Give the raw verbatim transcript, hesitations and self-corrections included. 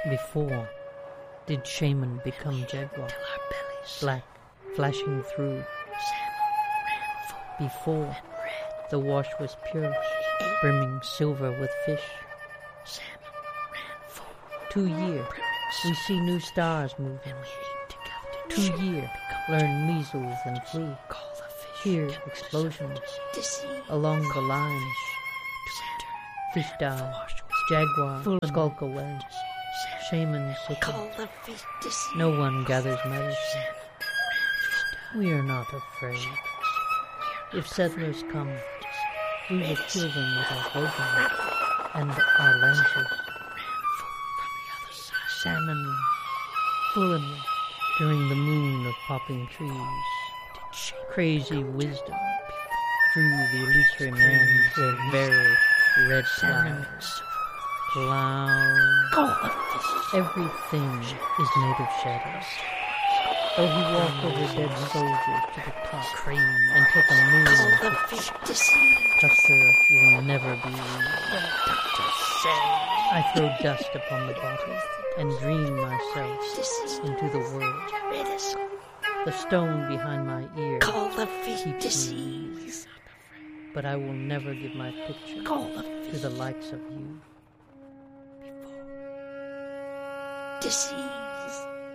Before did shaman become jaguar, black, flashing through. Before the wash was pure, brimming silver with fish. Two year, we see new stars moving. Two year, learn measles and flu. Hear explosions along the lines. Fish die, jaguar skulk away. Shaman sicken. No one gathers medicine. We are not afraid. If settlers come, we will kill them with our bowguns and our lances. Salmon fluently during the moon of popping trees. Crazy wisdom drew the illusory man to a very red cloud. Cloud. Everything is made of shadows. Though he walk over dead soldiers to the top and take a moon, Custer will never be real. I throw dust upon the bottle and dream myself into the world. The stone behind my ear keeps me weak. But I will never give my picture to the likes of you. Disease.